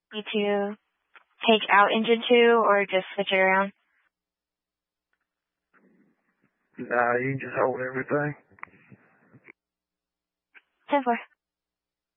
need to take out engine 2 or just switch it around? Nah, you can just hold everything. 10-4.